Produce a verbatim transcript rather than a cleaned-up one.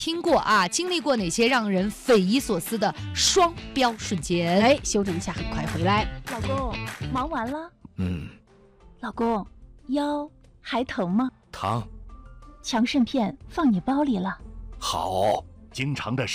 听过啊，经历过哪些让人匪夷所思的双标瞬间？ 哎，休整一下，很快回来。 老公，忙完了？ 嗯。 老公，腰还疼吗？ 疼。 强肾片放你包里了。 好，经常的。